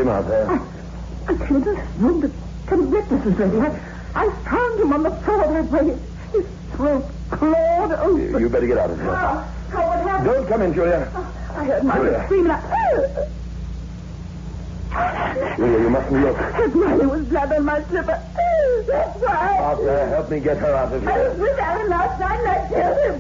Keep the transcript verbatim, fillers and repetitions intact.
him out there? I, I came to this room to tell Rick this was ready. I, I found him on the floor that way. His throat clawed open. You, you better get out of here. How, how what happened? Don't come in, Julia. I heard Margaret screaming. I... Julia, you mustn't look. Riley was blood on my slipper. That's why. Out there, help me get her out of here. I was with Alan last night and I killed him.